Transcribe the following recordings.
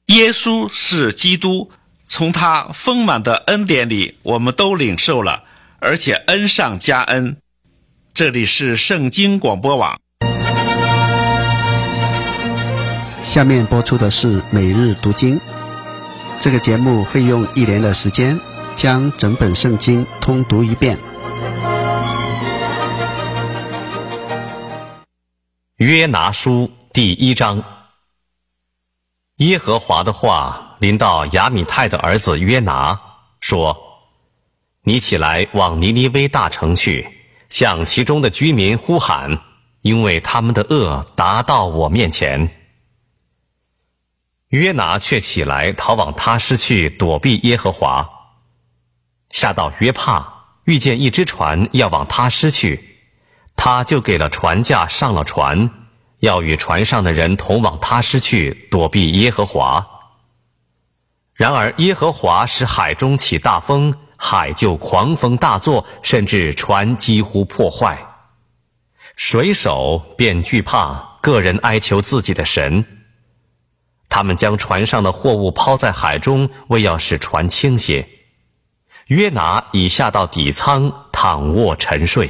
耶稣是基督，从他丰满的恩典里，我们都领受了，而且恩上加恩。这里是圣经广播网。 下面播出的是每日读经。这个节目会用1年的时间将整本圣经通读一遍。 约拿书第1章。耶和华的话临到亚米泰的儿子约拿，说：你起来往尼尼微大城去，向其中的居民呼喊，因为他们的恶达到我面前。约拿却起来逃往他施去，躲避耶和华。下到约帕，遇见一只船要往他施去，他就给了船价，上了船，要与船上的人同往他施去，躲避耶和华。然而耶和华使海中起大风，海就狂风大作，甚至船几乎破坏。水手便惧怕，个人哀求自己的神。他们将船上的货物抛在海中，为要使船倾斜。约拿已下到底舱，躺卧沉睡。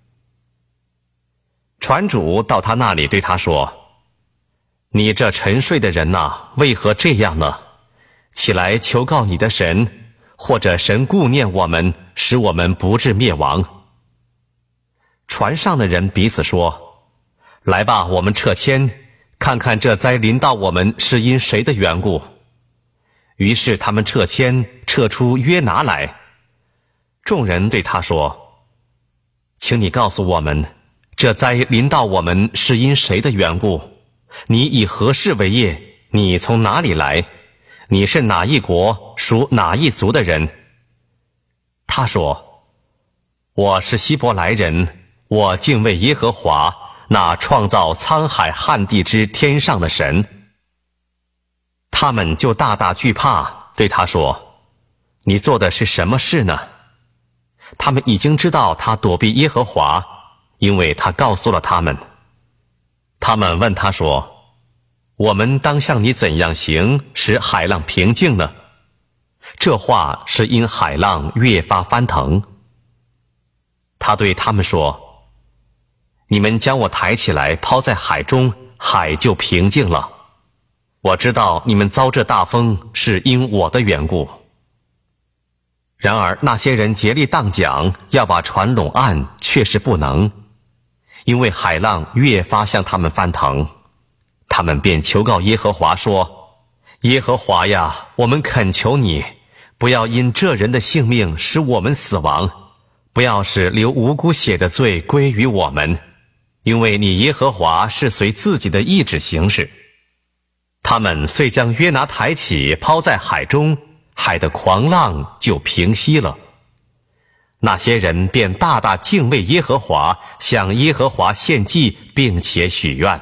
船主到他那里对他说：你这沉睡的人哪，为何这样呢？起来求告你的神，或者神顾念我们，使我们不致灭亡。船上的人彼此说：来吧，我们撤迁，看看这灾临到我们是因谁的缘故。于是他们撤迁，撤出约拿来。众人对他说：请你告诉我们，这灾临到我们是因谁的缘故？你以何事为业？你从哪里来？你是哪一国，属哪一族的人？他说：我是希伯来人，我敬畏耶和华，那创造沧海旱地之天上的神。他们就大大惧怕，对他说：你做的是什么事呢？他们已经知道他躲避耶和华，因为他告诉了他们。他们问他说：我们当向你怎样行，使海浪平静呢？这话是因海浪越发翻腾。他对他们说：你们将我抬起来，抛在海中，海就平静了。我知道你们遭这大风是因我的缘故。然而那些人竭力荡桨，要把船拢岸，却是不能，因为海浪越发向他们翻腾。他们便求告耶和华说：耶和华呀，我们恳求你，不要因这人的性命使我们死亡，不要使流无辜血的罪归于我们，因为你耶和华是随自己的意志行事。他们遂将约拿抬起，抛在海中，海的狂浪就平息了。那些人便大大敬畏耶和华，向耶和华献祭，并且许愿。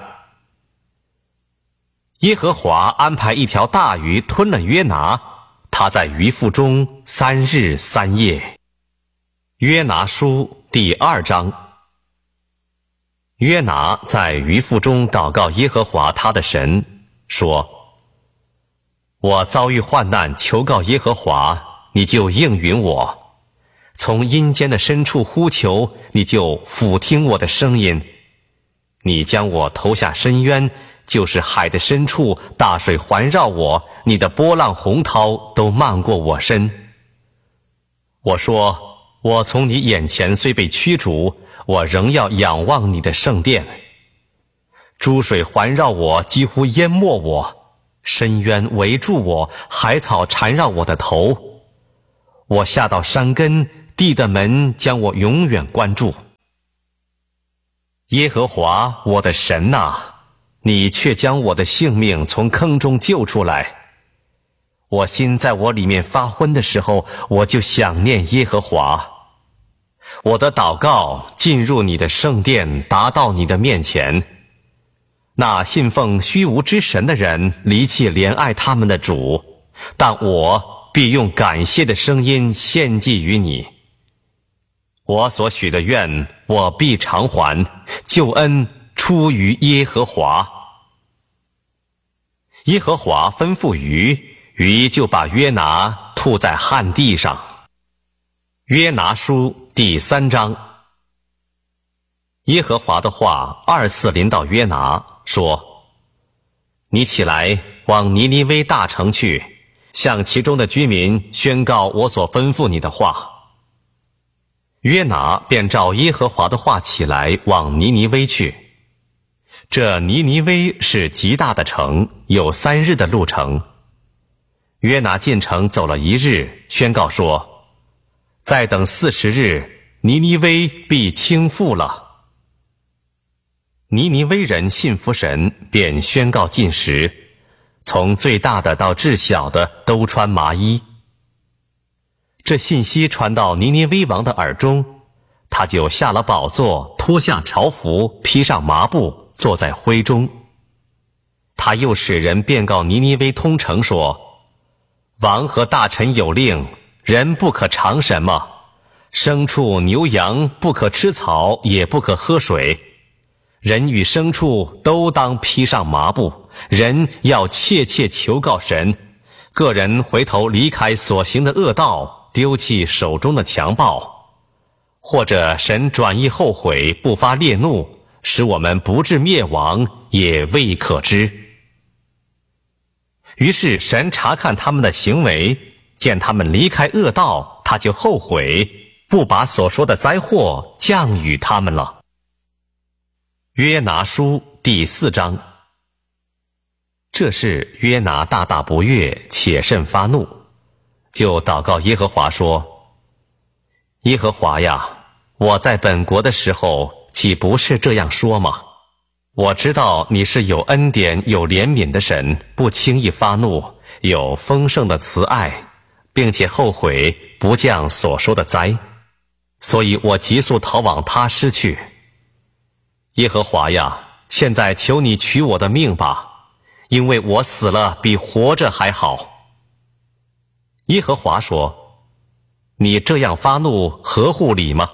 耶和华安排一条大鱼吞了约拿，他在鱼腹中3日3夜。约拿书第2章。约拿在鱼腹中祷告耶和华他的神，说：我遭遇患难，求告耶和华，你就应允我；从阴间的深处呼求，你就俯听我的声音。你将我投下深渊，就是海的深处，大水环绕我，你的波浪洪涛都漫过我身。我说：我从你眼前虽被驱逐，我仍要仰望你的圣殿。诸水环绕我，几乎淹没我，深渊围住我，海草缠绕我的头。我下到山根，地的门将我永远关住。耶和华我的神哪，你却将我的性命从坑中救出来。我心在我里面发昏的时候，我就想念耶和华。我的祷告进入你的圣殿，达到你的面前。那信奉虚无之神的人离弃怜爱他们的主，但我必用感谢的声音献祭于你。我所许的愿，我必偿还，救恩出于耶和华。 耶和华吩咐鱼，鱼就把约拿吐在旱地上。约拿书第3章。耶和华的话2次临到约拿，说：你起来，往尼尼微大城去，向其中的居民宣告我所吩咐你的话。约拿便照耶和华的话起来，往尼尼微去。这尼尼微是极大的城，有3日的路程。约拿进城走了1日，宣告说：再等40日，尼尼微必倾覆了。尼尼微人信服神，便宣告禁食，从最大的到至小的都穿麻衣。这信息传到尼尼微王的耳中，他就下了宝座，脱下朝服，披上麻布，坐在灰中。他又使人便告尼尼微通城说：王和大臣有令，人不可尝什么，牲畜牛羊不可吃草，也不可喝水。人与牲畜都当披上麻布，人要切切求告神，个人回头离开所行的恶道，丢弃手中的强暴，或者神转意后悔，不发烈怒，使我们不至灭亡，也未可知。于是神查看他们的行为，见他们离开恶道，他就后悔，不把所说的灾祸降与他们了。约拿书第4章。这事约拿大大不悦，且甚发怒，就祷告耶和华说：耶和华呀，我在本国的时候，岂不是这样说吗？我知道你是有恩典有怜悯的神，不轻易发怒，有丰盛的慈爱，并且后悔不降所说的灾，所以我急速逃往他施去。耶和华呀，现在求你取我的命吧，因为我死了比活着还好。耶和华说：你这样发怒合乎理吗？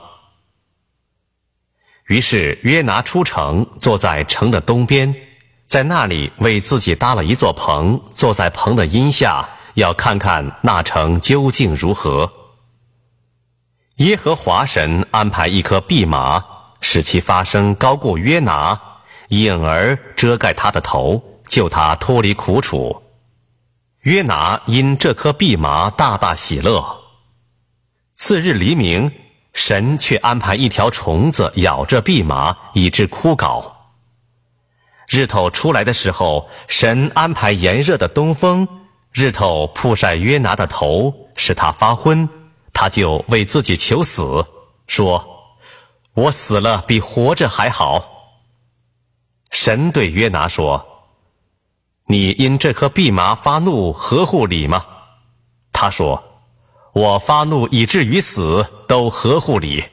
于是约拿出城，坐在城的东边，在那里为自己搭了一座棚，坐在棚的荫下，要看看那城究竟如何。耶和华神安排一棵蓖麻，使其发声高过约拿，影儿遮盖他的头，救他脱离苦楚。约拿因这棵蓖麻大大喜乐。次日黎明，神却安排一条虫子咬着蓖麻，以致枯槁。日头出来的时候，神安排炎热的东风，日头曝晒约拿的头，使他发昏，他就为自己求死，说：我死了比活着还好。神对约拿说：你因这棵蓖麻发怒合乎理吗？他说：我发怒以至于死，都合乎理。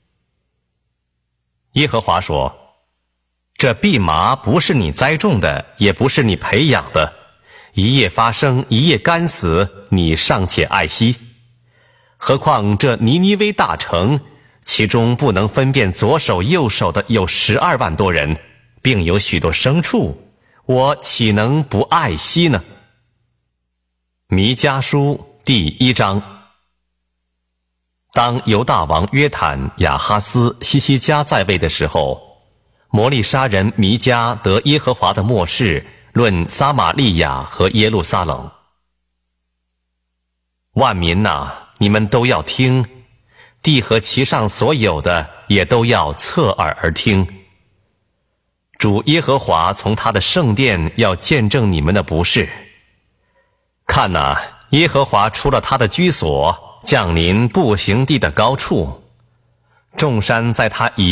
耶和华说：这蓖麻不是你栽种的，也不是你培养的，一夜发生，一夜干死，你尚且爱惜。何况这尼尼微大城，其中不能分辨左手右手的有12万多人，并有许多牲畜，我岂能不爱惜呢？弥迦书第1章。当犹大王约坦、亚哈斯、西西家在位的时候，摩利沙人弥迦得耶和华的默示，论撒玛利亚和耶路撒冷。万民哪，你们都要听，地和其上所有的也都要侧耳而听。主耶和华从他的圣殿要见证你们的不是。看哪，耶和华出了他的居所，降临步行地的高处，众山在他以